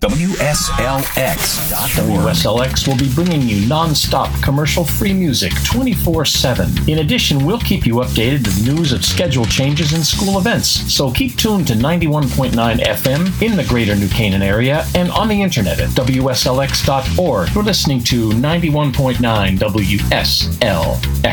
WSLX.org. WSLX will be bringing you non-stop commercial-free music 24/7. In addition, we'll keep you updated with news of schedule changes and school events. So keep tuned to 91.9 FM in the greater New Canaan area and on the internet at WSLX.org. You're listening to 91.9 WSLX.